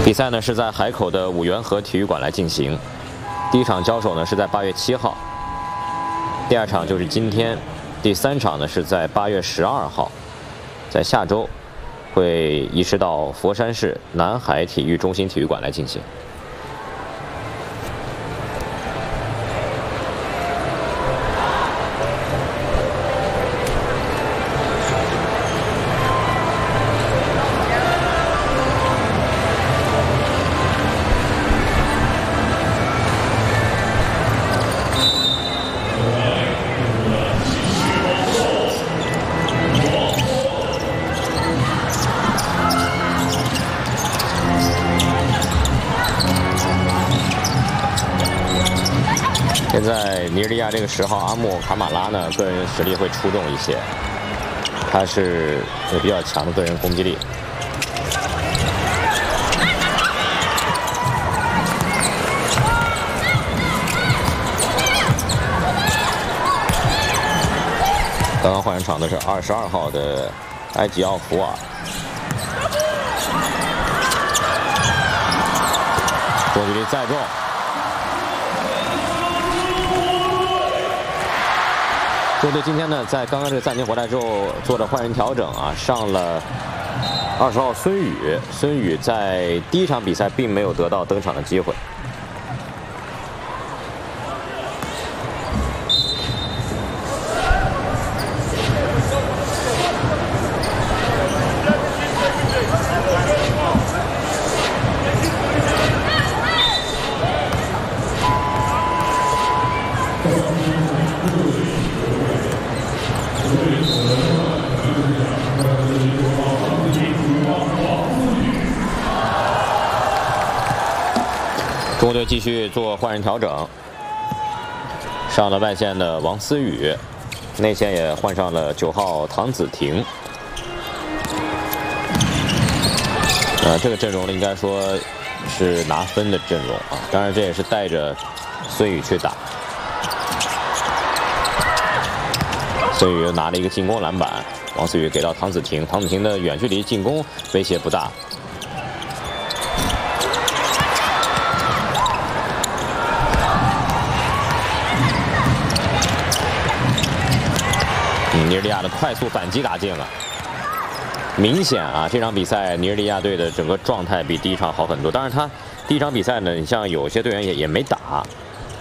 比赛呢是在海口的五元河体育馆来进行。第一场交手呢是在8月7号，第二场就是今天，第三场呢是在8月12号，在下周会移师到佛山市南海体育中心体育馆来进行。 现在尼日利亚这个10号阿莫卡马拉呢，个人实力会出众一些，他是有比较强的个人攻击力。刚刚换上场的是22号的埃吉奥福尔，中距离再中。 中国队今天呢，在刚刚这个暂停回来之后，做了换人调整啊，上了20号孙宇。孙宇在第一场比赛并没有得到登场的机会。中国队继续做换人调整，上了外线的王思雨，内线也换上了9号唐子婷。这个阵容呢，应该说是拿分的阵容啊，当然这也是带着孙宇去打。孙宇又拿了一个进攻篮板，王思雨给到唐子婷，唐子婷的远距离进攻威胁不大。 尼日利亚的快速反击打进了，明显啊，这场比赛尼日利亚队的整个状态比第一场好很多。当然，他第一场比赛呢，你像有些队员也没打，